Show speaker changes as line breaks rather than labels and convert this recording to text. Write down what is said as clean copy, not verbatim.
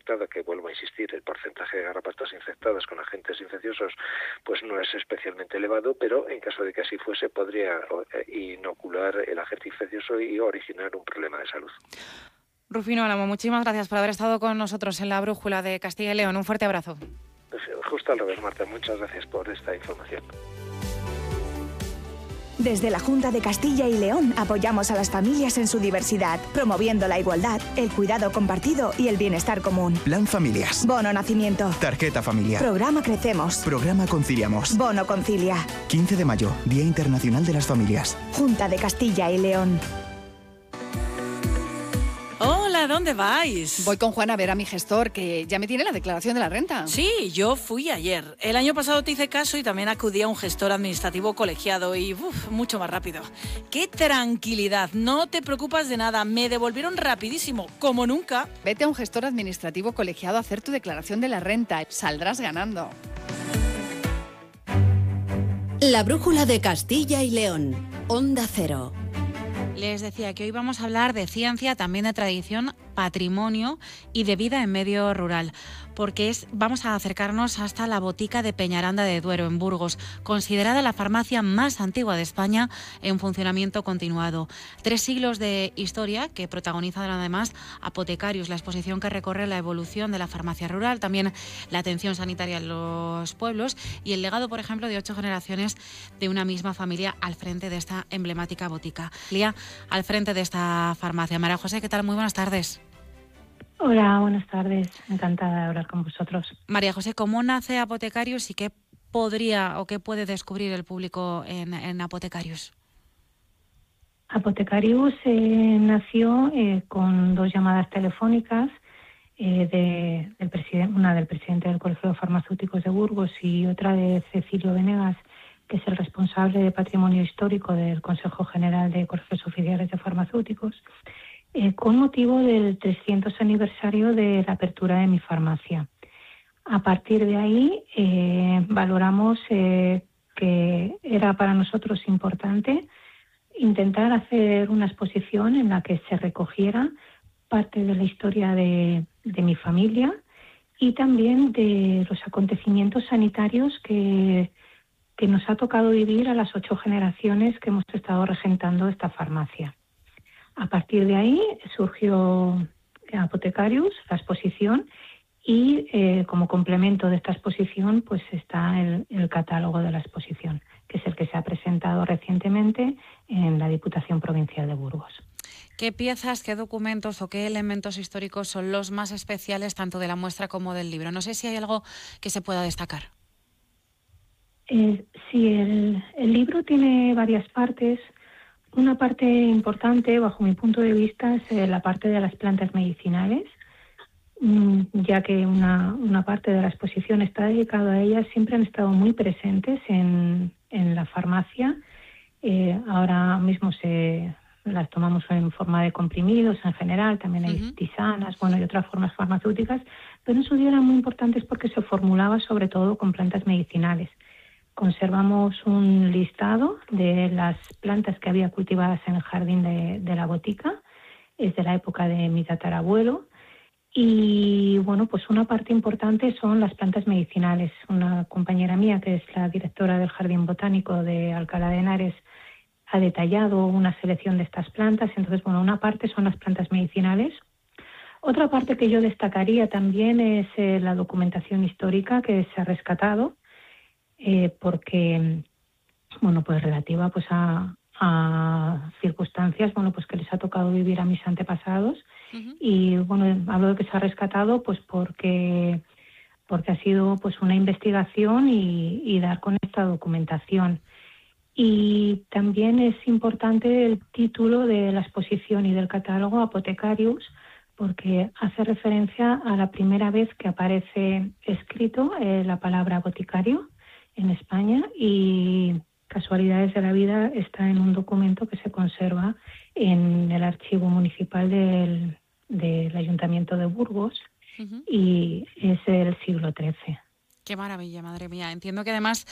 infectada, que vuelvo a insistir, el porcentaje de garrapatas infectadas con agentes infecciosos pues no es especialmente elevado, pero en caso de que así fuese podría inocular el agente infeccioso y originar un problema de salud.
Rufino Álamo, muchísimas gracias por haber estado con nosotros en la Brújula de Castilla y León. Un fuerte abrazo.
Justo al revés, Marta, muchas gracias por esta información.
Desde la Junta de Castilla y León apoyamos a las familias en su diversidad, promoviendo la igualdad, el cuidado compartido y el bienestar común.
Plan Familias.
Bono Nacimiento.
Tarjeta Familiar.
Programa Crecemos.
Programa Conciliamos.
Bono Concilia.
15 de mayo, Día Internacional de las Familias.
Junta de Castilla y León.
Hola, ¿dónde vais?
Voy con Juan a ver a mi gestor, que ya me tiene la declaración de la renta.
Sí, yo fui ayer. El año pasado te hice caso y también acudí a un gestor administrativo colegiado y mucho más rápido. ¡Qué tranquilidad! No te preocupas de nada. Me devolvieron rapidísimo, como nunca.
Vete a un gestor administrativo colegiado a hacer tu declaración de la renta. Saldrás ganando.
La Brújula de Castilla y León. Onda Cero.
Les decía que hoy vamos a hablar de ciencia, también de tradición, patrimonio y de vida en medio rural, porque vamos a acercarnos hasta la botica de Peñaranda de Duero, en Burgos, considerada la farmacia más antigua de España en funcionamiento continuado. 3 siglos de historia que protagonizan además Apotecarius, la exposición que recorre la evolución de la farmacia rural, también la atención sanitaria en los pueblos y el legado, por ejemplo, de 8 generaciones de una misma familia al frente de esta emblemática botica. Al frente de esta farmacia. María José, ¿qué tal? Muy buenas tardes.
Hola, buenas tardes. Encantada de hablar con vosotros.
María José, ¿cómo nace Apotecarius y qué podría o qué puede descubrir el público en Apotecarius?
Apotecarius nació con 2 llamadas telefónicas, una del presidente del Colegio de Farmacéuticos de Burgos y otra de Cecilio Venegas, que es el responsable de Patrimonio Histórico del Consejo General de Colegios Oficiales de Farmacéuticos, con motivo del 300 aniversario de la apertura de mi farmacia. A partir de ahí valoramos que era para nosotros importante intentar hacer una exposición en la que se recogiera parte de la historia de mi familia y también de los acontecimientos sanitarios que nos ha tocado vivir a las 8 generaciones que hemos estado regentando esta farmacia. A partir de ahí surgió Apotecarius, la exposición, y como complemento de esta exposición pues está el catálogo de la exposición, que es el que se ha presentado recientemente en la Diputación Provincial de Burgos.
¿Qué piezas, qué documentos o qué elementos históricos son los más especiales tanto de la muestra como del libro? No sé si hay algo que se pueda destacar.
Sí, el libro tiene varias partes. Una parte importante, bajo mi punto de vista, es la parte de las plantas medicinales, ya que una parte de la exposición está dedicada a ellas. Siempre han estado muy presentes en la farmacia. Ahora mismo las tomamos en forma de comprimidos en general, también hay tisanas, y otras formas farmacéuticas, pero en su día eran muy importantes porque se formulaba sobre todo con plantas medicinales. Conservamos un listado de las plantas que había cultivadas en el jardín de la botica, es de la época de mi tatarabuelo, y pues una parte importante son las plantas medicinales. Una compañera mía, que es la directora del Jardín Botánico de Alcalá de Henares, ha detallado una selección de estas plantas. Entonces, una parte son las plantas medicinales. Otra parte que yo destacaría también es la documentación histórica que se ha rescatado, porque pues relativa pues a circunstancias pues que les ha tocado vivir a mis antepasados. Y hablo de que se ha rescatado pues porque ha sido pues una investigación y dar con esta documentación. Y también es importante el título de la exposición y del catálogo, Apotecarius, porque hace referencia a la primera vez que aparece escrito la palabra boticario en España, y casualidades de la vida está en un documento que se conserva en el archivo municipal del Ayuntamiento de Burgos, y es del siglo XIII.
Qué maravilla, madre mía. Entiendo que además